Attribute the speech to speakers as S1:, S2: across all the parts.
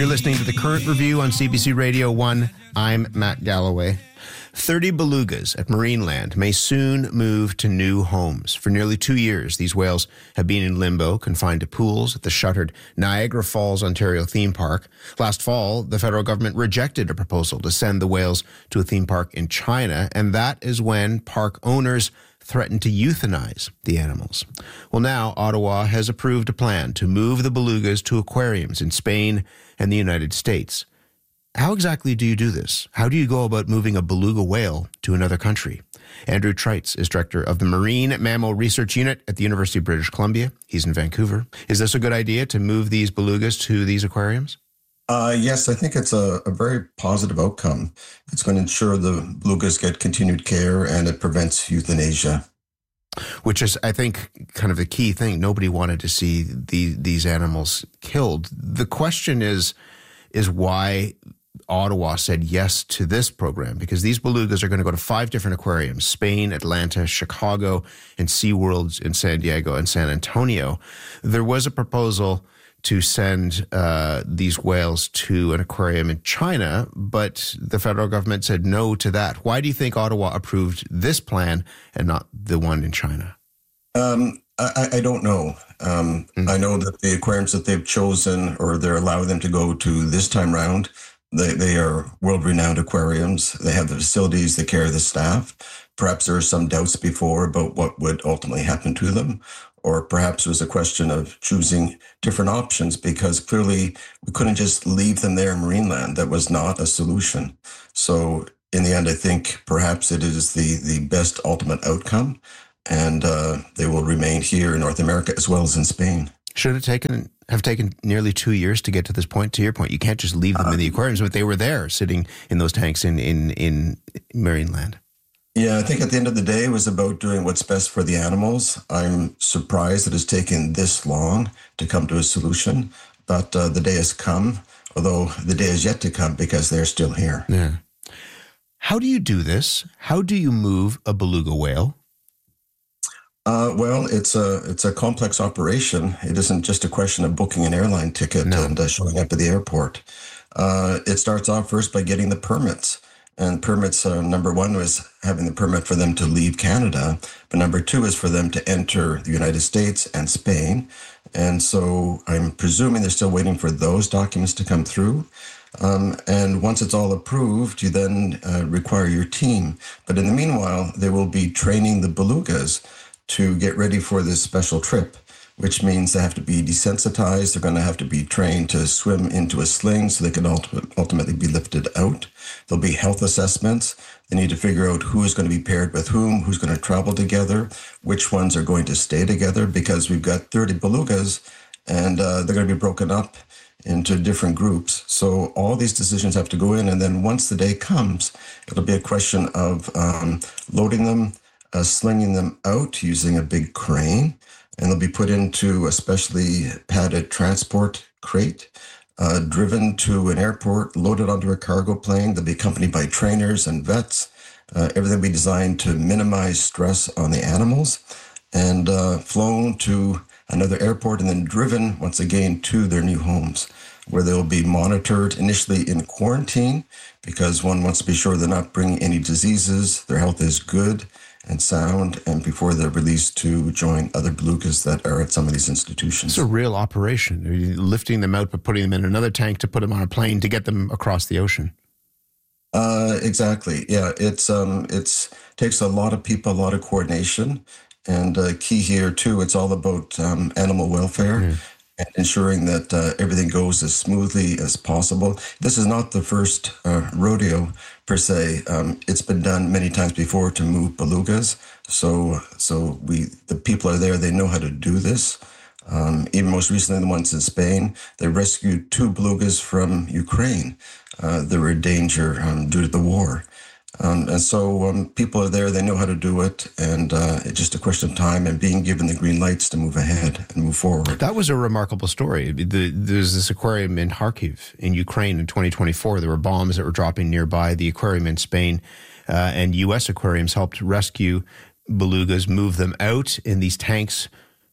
S1: You're listening to The Current Review on CBC Radio 1. I'm Matt Galloway. 30 belugas at Marineland may soon move to new homes. For nearly 2 years, these whales have been in limbo, confined to pools at the shuttered Niagara Falls, Ontario theme park. Last fall, the federal government rejected a proposal to send the whales to a theme park in China, and that is when park owners threatened to euthanize the animals. Well, now Ottawa has approved a plan to move the belugas to aquariums in Spain and the United States. How exactly do you do this? How do you go about moving a beluga whale to another country? Andrew Treitz is director of the Marine Mammal Research Unit at the University of British Columbia. He's in Vancouver. Is this a good idea to move these belugas to these aquariums?
S2: Yes, I think it's a very positive outcome. It's going to ensure the belugas get continued care and it prevents euthanasia.
S1: Which is, I think, kind of the key thing. Nobody wanted to see these animals killed. The question is why Ottawa said yes to this program, because these belugas are going to go to 5 different aquariums: Spain, Atlanta, Chicago, and SeaWorlds in San Diego and San Antonio. There was a proposal to send these whales to an aquarium in China, but the federal government said no to that. Why do you think Ottawa approved this plan and not the one in China?
S2: I don't know. I know that the aquariums that they've chosen, or they're allowing them to go to this time round, they are world-renowned aquariums. They have the facilities, the care of the staff. Perhaps there are some doubts before about what would ultimately happen to them, or perhaps it was a question of choosing different options, because clearly we couldn't just leave them there in Marineland. That was not a solution. So in the end, I think perhaps it is the best ultimate outcome, and they will remain here in North America as well as in Spain.
S1: Should it have taken nearly 2 years to get to this point? To your point, you can't just leave them in the aquariums, but they were there sitting in those tanks in Marineland.
S2: Yeah, I think at the end of the day, it was about doing what's best for the animals. I'm surprised that it's taken this long to come to a solution, but the day has come, although the day is yet to come because they're still here.
S1: Yeah. How do you do this? How do you move a beluga whale?
S2: Well, it's a complex operation. It isn't just a question of booking an airline ticket and showing up at the airport. It starts off first by getting the permits. And permits, number one was having the permit for them to leave Canada. But number two is for them to enter the United States and Spain. And so I'm presuming they're still waiting for those documents to come through. And once it's all approved, you then require your team. But in the meanwhile, they will be training the belugas to get ready for this special trip, which means they have to be desensitized. They're going to have to be trained to swim into a sling so they can ultimately be lifted out. There'll be health assessments. They need to figure out who is going to be paired with whom, who's going to travel together, which ones are going to stay together, because we've got 30 belugas and they're going to be broken up into different groups. So all these decisions have to go in. And then once the day comes, it'll be a question of loading them, slinging them out using a big crane, and they'll be put into a specially padded transport crate, driven to an airport, loaded onto a cargo plane. They'll be accompanied by trainers and vets. Everything will be designed to minimize stress on the animals, and flown to another airport and then driven once again to their new homes, where they'll be monitored initially in quarantine, because one wants to be sure they're not bringing any diseases, their health is good and sound, and before they're released to join other belugas that are at some of these institutions.
S1: It's a real operation. You're lifting them out, but putting them in another tank to put them on a plane to get them across the ocean.
S2: Exactly. Yeah, it's takes a lot of people, a lot of coordination, and key here too. It's all about animal welfare and ensuring that everything goes as smoothly as possible. This is not the first rodeo per se. It's been done many times before to move belugas. So the people are there. They know how to do this. Even most recently, the ones in Spain, they rescued 2 belugas from Ukraine. They were in danger due to the war. And so people are there, they know how to do it, and it's just a question of time and being given the green lights to move ahead and move forward.
S1: That was a remarkable story. There's this aquarium in Kharkiv in Ukraine in 2024. There were bombs that were dropping nearby. The aquarium in Spain and U.S. aquariums helped rescue belugas, move them out in these tanks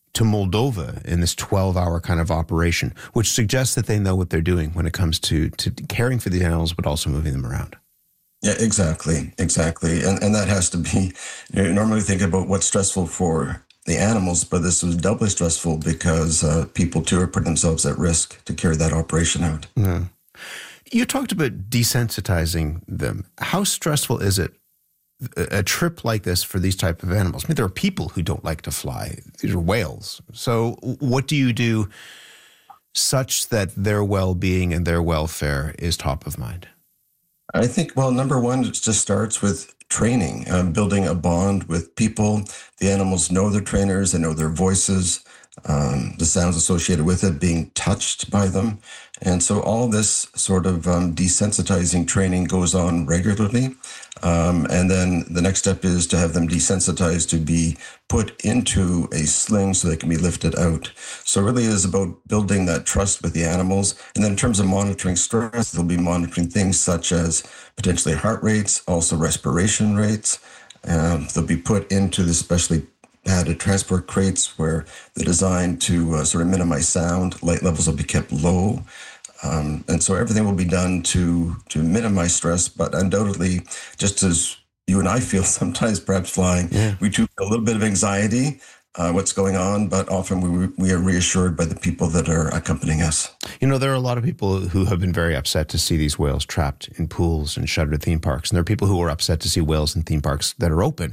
S1: to Moldova in this 12-hour kind of operation, which suggests that they know what they're doing when it comes to caring for the animals, but also moving them around.
S2: Yeah, exactly. And that has to be, normally think about what's stressful for the animals, but this was doubly stressful because people too are putting themselves at risk to carry that operation out.
S1: Yeah. You talked about desensitizing them. How stressful is it, a trip like this for these type of animals? I mean, there are people who don't like to fly. These are whales. So what do you do such that their well-being and their welfare is top of mind?
S2: I think, well, number one, it just starts with training, building a bond with people. The animals know their trainers, they know their voices, the sounds associated with it, being touched by them. And so all this sort of desensitizing training goes on regularly. And then the next step is to have them desensitized to be put into a sling so they can be lifted out. So it really is about building that trust with the animals. And then in terms of monitoring stress, they'll be monitoring things such as potentially heart rates, also respiration rates. They'll be put into the specially padded transport crates where they're designed to sort of minimize sound. Light levels will be kept low. And so everything will be done to minimize stress, but undoubtedly, just as you and I feel sometimes perhaps flying, we too feel a little bit of anxiety, what's going on, but often we are reassured by the people that are accompanying us.
S1: You know, there are a lot of people who have been very upset to see these whales trapped in pools and shuttered theme parks. And there are people who are upset to see whales in theme parks that are open.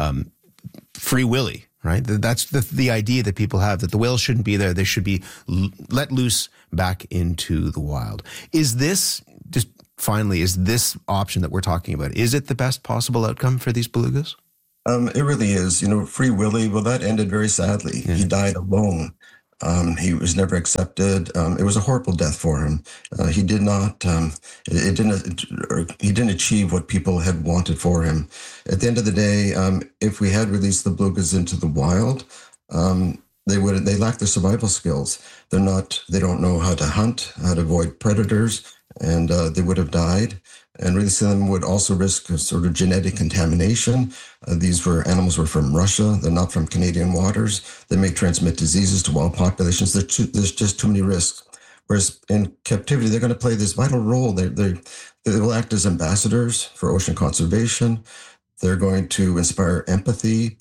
S1: Free willy, right? That's the idea that people have, that the whales shouldn't be there. They should be let loose back into the wild. Is this, just finally, is this option that we're talking about, is it the best possible outcome for these belugas?
S2: It really is. You know, Free Willy, well, that ended very sadly. Yeah. He died alone. He was never accepted. It was a horrible death for him. He did not. He didn't achieve what people had wanted for him. At the end of the day, if we had released the belugas into the wild, they lack their survival skills. They don't know how to hunt, how to avoid predators, and they would have died. And releasing them would also risk a sort of genetic contamination. These animals were from Russia. They're not from Canadian waters. They may transmit diseases to wild populations. There's just too many risks. Whereas in captivity, they're going to play this vital role. They will act as ambassadors for ocean conservation. They're going to inspire empathy.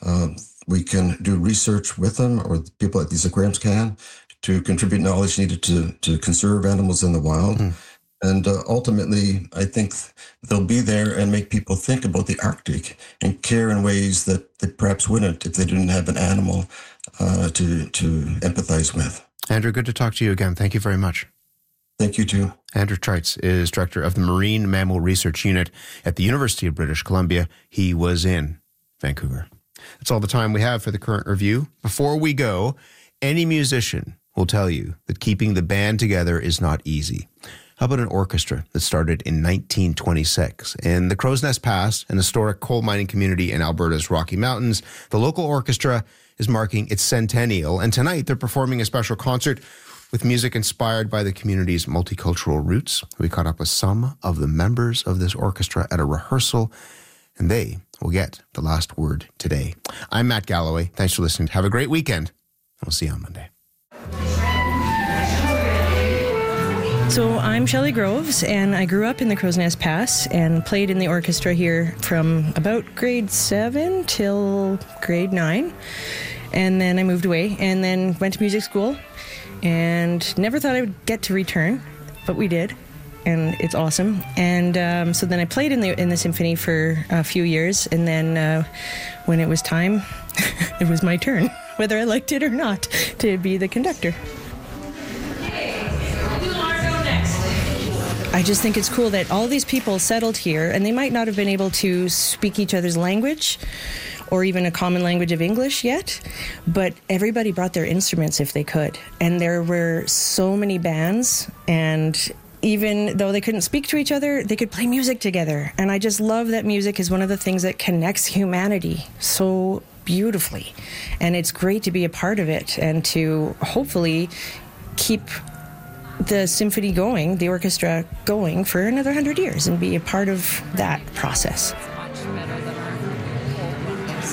S2: We can do research with them, or people at these aquariums can, to contribute knowledge needed to conserve animals in the wild. And ultimately, I think they'll be there and make people think about the Arctic and care in ways that they perhaps wouldn't if they didn't have an animal to empathize with.
S1: Andrew, good to talk to you again. Thank you very much.
S2: Thank you, too.
S1: Andrew Treitz is director of the Marine Mammal Research Unit at the University of British Columbia. He was in Vancouver. That's all the time we have for the current review. Before we go, any musician will tell you that keeping the band together is not easy. How about an orchestra that started in 1926? In the Crowsnest Pass, an historic coal mining community in Alberta's Rocky Mountains, the local orchestra is marking its centennial, and tonight they're performing a special concert with music inspired by the community's multicultural roots. We caught up with some of the members of this orchestra at a rehearsal, and they will get the last word today. I'm Matt Galloway. Thanks for listening. Have a great weekend. We'll see you on Monday.
S3: So I'm Shelley Groves, and I grew up in the Crowsnest Pass and played in the orchestra here from about grade 7 till grade 9. And then I moved away and then went to music school and never thought I would get to return, but we did. And it's awesome. And so then I played in the symphony for a few years, and then when it was time, it was my turn, whether I liked it or not, to be the conductor. I just think it's cool that all these people settled here, and they might not have been able to speak each other's language or even a common language of English yet, but everybody brought their instruments if they could. And there were so many bands, and even though they couldn't speak to each other, they could play music together. And I just love that music is one of the things that connects humanity so beautifully. And it's great to be a part of it and to hopefully keep the symphony going, the orchestra going for another 100 years and be a part of that process.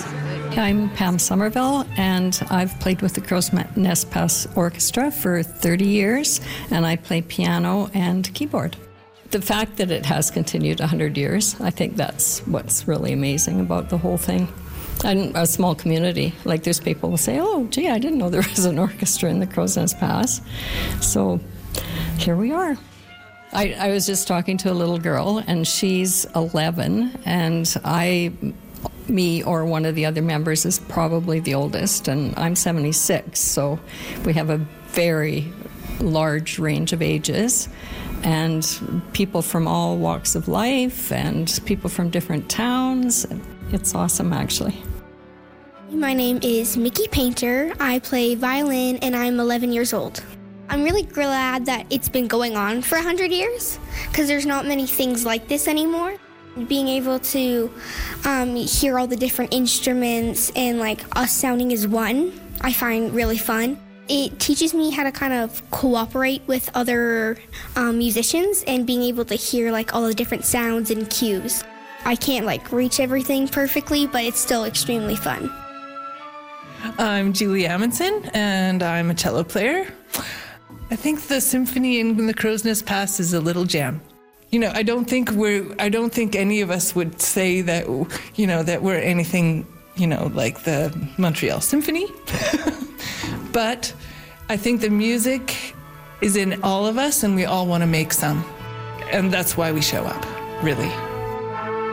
S4: I'm Pam Somerville, and I've played with the Crow's Nest Pass Orchestra for 30 years, and I play piano and keyboard. The fact that it has continued 100 years, I think that's what's really amazing about the whole thing. And a small community. Like, there's people who say, oh, gee, I didn't know there was an orchestra in the Crow's Nest Pass. So here we are. I was just talking to a little girl, and she's 11, and me or one of the other members is probably the oldest, and I'm 76, so we have a very large range of ages, and people from all walks of life, and people from different towns. It's awesome, actually.
S5: My name is Mickey Painter. I play violin, and I'm 11 years old. I'm really glad that it's been going on for 100 years, because there's not many things like this anymore. Being able to hear all the different instruments and like us sounding as one, I find really fun. It teaches me how to kind of cooperate with other musicians and being able to hear like all the different sounds and cues. I can't like reach everything perfectly, but it's still extremely fun.
S6: I'm Julie Amundsen, and I'm a cello player. I think the symphony in the Crow's Nest Pass is a little jam. You know, I don't think any of us would say that, you know, that we're anything, you know, like the Montreal Symphony. But I think the music is in all of us, and we all want to make some. And that's why we show up, really.